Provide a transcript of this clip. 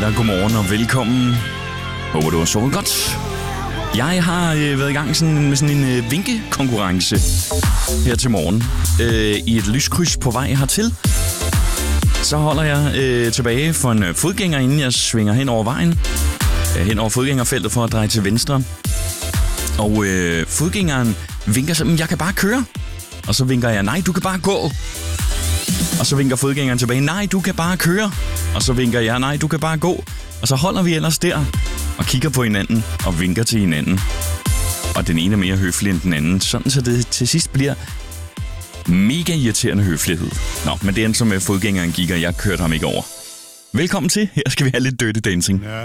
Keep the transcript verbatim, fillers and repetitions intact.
fredag, godmorgen og velkommen. Håber du har sovet godt. Jeg har øh, været i gang sådan, med sådan en øh, vinkekonkurrence her til morgen. Øh, I et lyskryds på vej hertil. Så holder jeg øh, tilbage for en øh, fodgænger, inden jeg svinger hen over vejen. Øh, hen over fodgængerfeltet for at dreje til venstre. Og øh, fodgængeren vinker så, jeg kan bare køre. Og så vinker jeg, nej, du kan bare gå. Og så vinker fodgængeren tilbage, nej, du kan bare køre. Og så vinker jeg, nej, du kan bare gå. Og så holder vi ellers der og kigger på hinanden og vinker til hinanden. Og den ene er mere høflig end den anden, sådan så det til sidst bliver mega irriterende høflighed. Nå, men det endte som med fodgængeren gik, og jeg kørte ham ikke over. Velkommen til, her skal vi have lidt Dirty Dancing.